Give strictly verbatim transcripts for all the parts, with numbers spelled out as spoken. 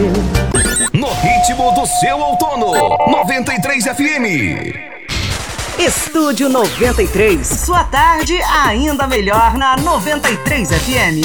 No ritmo do seu outono, noventa e três F M. Estúdio noventa e três, sua tarde ainda melhor na noventa e três F M.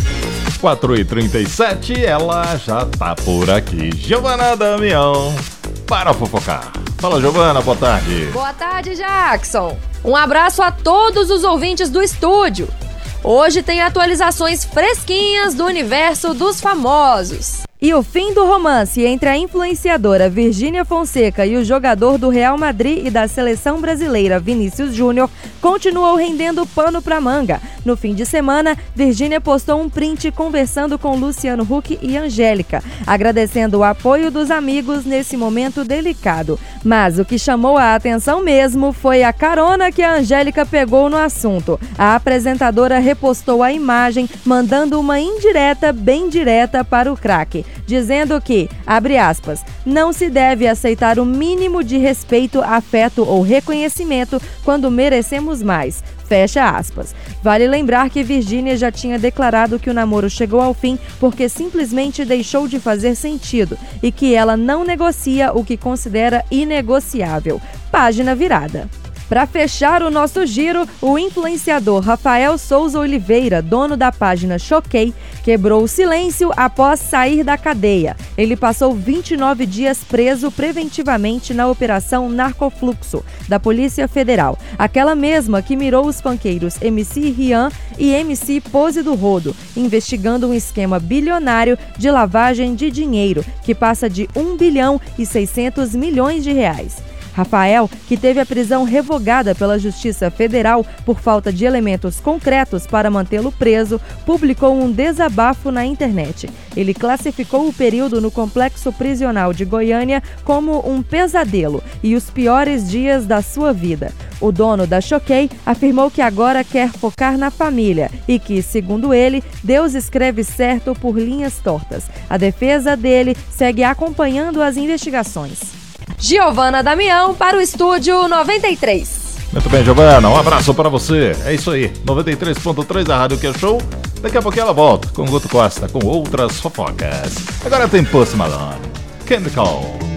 quatro e trinta e sete, ela já tá por aqui. Giovana Damião, para fofocar. Fala, Giovana, boa tarde. Boa tarde, Jackson. Um abraço a todos os ouvintes do estúdio. Hoje tem atualizações fresquinhas do universo dos famosos. E o fim do romance entre a influenciadora Virgínia Fonseca e o jogador do Real Madrid e da seleção brasileira Vinícius Júnior continuou rendendo pano pra manga. No fim de semana, Virgínia postou um print conversando com Luciano Huck e Angélica, agradecendo o apoio dos amigos nesse momento delicado. Mas o que chamou a atenção mesmo foi a carona que a Angélica pegou no assunto. A apresentadora repostou a imagem, mandando uma indireta bem direta para o craque, dizendo que, abre aspas, não se deve aceitar o mínimo de respeito, afeto ou reconhecimento quando merecemos mais. Fecha aspas. Vale lembrar que Virgínia já tinha declarado que o namoro chegou ao fim porque simplesmente deixou de fazer sentido e que ela não negocia o que considera inegociável. Página virada. Para fechar o nosso giro, o influenciador Rafael Souza Oliveira, dono da página Choquei, quebrou o silêncio após sair da cadeia. Ele passou vinte e nove dias preso preventivamente na Operação Narcofluxo, da Polícia Federal, aquela mesma que mirou os funkeiros M C Rian e M C Pose do Rodo, investigando um esquema bilionário de lavagem de dinheiro, que passa de um bilhão e seiscentos milhões de reais. Rafael, que teve a prisão revogada pela Justiça Federal por falta de elementos concretos para mantê-lo preso, publicou um desabafo na internet. Ele classificou o período no complexo prisional de Goiânia como um pesadelo e os piores dias da sua vida. O dono da Choquei afirmou que agora quer focar na família e que, segundo ele, Deus escreve certo por linhas tortas. A defesa dele segue acompanhando as investigações. Giovana Damião para o Estúdio noventa e três. Muito bem, Giovana, um abraço para você. É isso aí, noventa e três ponto três da Rádio Que é Show. Daqui a pouquinho ela volta com o Guto Costa com outras fofocas. Agora tem Post Malone, Chemical.